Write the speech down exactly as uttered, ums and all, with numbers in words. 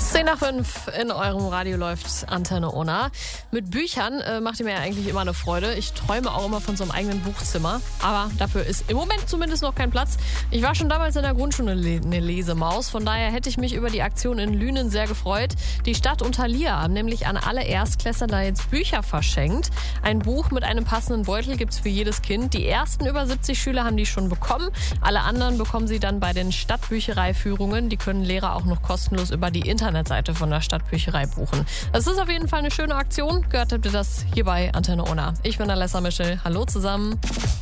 zehn nach fünf in eurem Radio läuft Antenne Unna. Mit Büchern äh, macht ihr mir ja eigentlich immer eine Freude. Ich träume auch immer von so einem eigenen Buchzimmer. Aber dafür ist im Moment zumindest noch kein Platz. Ich war schon damals in der Grundschule eine Lesemaus. Von daher hätte ich mich über die Aktion in Lünen sehr gefreut. Die Stadt und Thalia haben nämlich an alle Erstklässler da jetzt Bücher verschenkt. Ein Buch mit einem passenden Beutel gibt es für jedes Kind. Die ersten über siebzig Schüler haben die schon bekommen. Alle anderen bekommen sie dann bei den Stadtbüchereiführungen. Die können Lehrer auch noch kostenlos über die Internetseite von der Stadtbücherei buchen. Das ist auf jeden Fall eine schöne Aktion. Gehört habt ihr das hier bei Antenne Unna. Ich bin Alessa Michel. Hallo zusammen.